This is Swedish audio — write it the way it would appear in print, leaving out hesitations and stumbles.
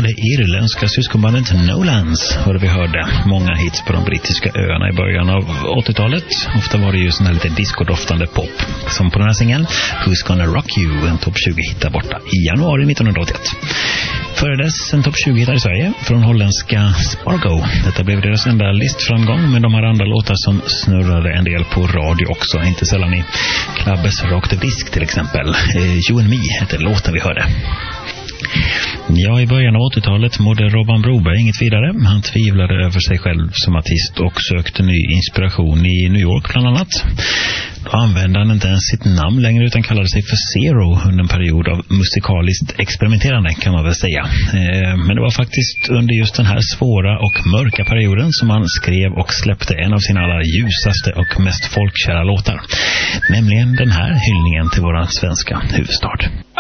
Ja, det irländska syskonbandet Nolans hörde vi hörde. Många hits på de brittiska öarna i början av 80-talet. Ofta var det ju sån här lite discodoftande pop. Som på den här singeln Who's Gonna Rock You, en topp 20-hit där borta i januari 1981. Före dess en topp 20-hittar i Sverige från holländska Spargo. Detta blev deras enda listframgång, men de har andra låtar som snurrade en del på radio också. Inte sällan i Klabbes Rock the Disc till exempel. You and Me heter låten vi hörde. Ja, i början av 80-talet mådde Robban Broberg inget vidare. Han tvivlade över sig själv som artist och sökte ny inspiration i New York bland annat. Då använde han inte ens sitt namn längre utan kallade sig för Zero under en period av musikaliskt experimenterande, kan man väl säga. Men det var faktiskt under just den här svåra och mörka perioden som han skrev och släppte en av sina allra ljusaste och mest folkkära låtar. Nämligen den här hyllningen till våran svenska huvudstad.